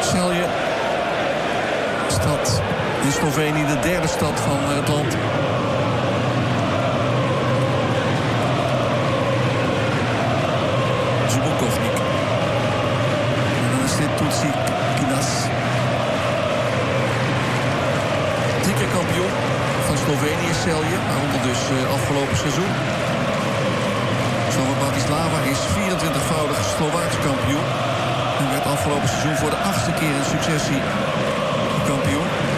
Celje. Stad in Slovenië, de derde stad van het land. Zubokovnik. En dan is dit Tutsi Kinas. 3 keer kampioen van Slovenië, Celje. Waaronder dus afgelopen seizoen. Slovan Bratislava is 24-voudig Slovaaks kampioen. En werd afgelopen seizoen voor de 8e keer in successie kampioen.